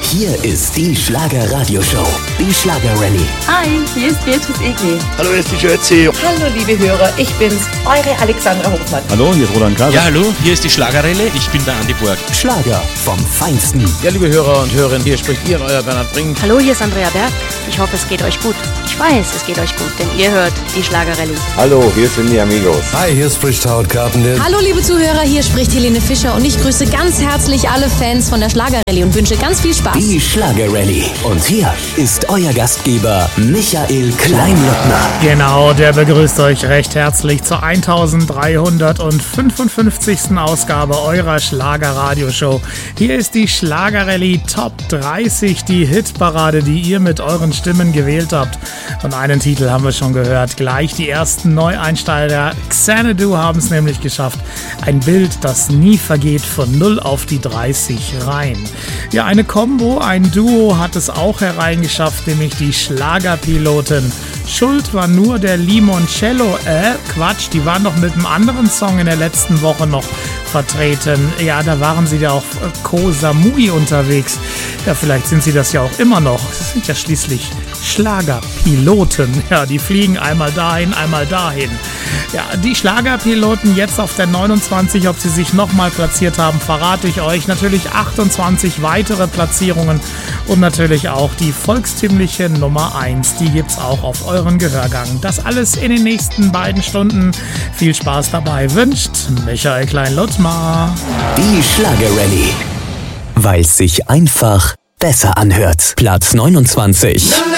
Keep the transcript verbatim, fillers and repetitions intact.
Hier ist die Schlager-Radio-Show, die Schlager-Rallye. Hi, hier ist Beatrice Egli. Hallo, hier ist die Schürzi. Hallo, liebe Hörer, ich bin's, eure Alexandra Hofmann. Hallo, hier ist Roland Kaiser. Ja, hallo, hier ist die Schlager-Rallye. Ich bin der Andi Borg. Schlager vom Feinsten. Ja, liebe Hörer und Hörerinnen, hier spricht Ihr euer Bernhard Brink. Hallo, hier ist Andrea Berg. Ich hoffe, es geht euch gut. Ich weiß, es geht euch gut, denn ihr hört die Schlager-Rallye. Hallo, hier sind die Amigos. Hi, hier spricht Howard Carpendale. Hallo, liebe Zuhörer, hier spricht Helene Fischer und ich grüße ganz herzlich alle Fans von der Schlager-Rallye und wünsche ganz viel Spaß. Die Schlager-Rallye. Und hier ist euer Gastgeber Michael Kleinlottner. Genau, der begrüßt euch recht herzlich zur eintausenddreihundertfünfundfünfzigsten Ausgabe eurer Schlager-Radio-Show. Hier ist die Schlager-Rallye Top dreißig, die Hitparade, die ihr mit euren Stimmen gewählt habt. Und einen Titel haben wir schon gehört. Gleich die ersten Neueinsteiger Xanadu haben es nämlich geschafft. Ein Bild, das nie vergeht, von null auf die dreißig rein. Ja, eine Combo, ein Duo hat es auch hereingeschafft, nämlich die Schlagerpiloten. Schuld war nur der Limoncello. Äh, Quatsch, die waren doch mit einem anderen Song in der letzten Woche noch vertreten. Ja, da waren sie ja auf Koh Samui unterwegs. Ja, vielleicht sind sie das ja auch immer noch. Das sind ja schließlich Schlagerpiloten. Ja, die fliegen einmal dahin, einmal dahin. Ja, die Schlagerpiloten jetzt auf der neunundzwanzig, ob sie sich nochmal platziert haben, verrate ich euch. Natürlich achtundzwanzig weitere Platzierungen und natürlich auch die volkstümliche Nummer eins. Die gibt's auch auf euren Gehörgang. Das alles in den nächsten beiden Stunden. Viel Spaß dabei wünscht Michael Klein-Luttmar. Die Schlager-Rallye. Weil es sich einfach besser anhört. Platz neunundzwanzig.